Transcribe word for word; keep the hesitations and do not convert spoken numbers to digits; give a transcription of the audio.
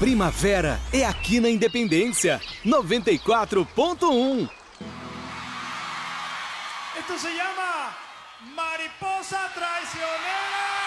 primavera é aqui na Independência, noventa e quatro ponto um. Esto se llama Mariposa Traicionera.